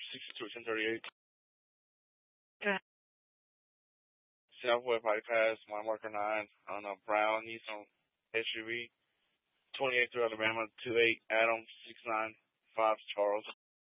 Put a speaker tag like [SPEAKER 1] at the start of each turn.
[SPEAKER 1] 62 1038. Southwest bypass, my marker 9 on a brown Nissan SUV. 28 through Alabama, 28 Adam 695 Charles.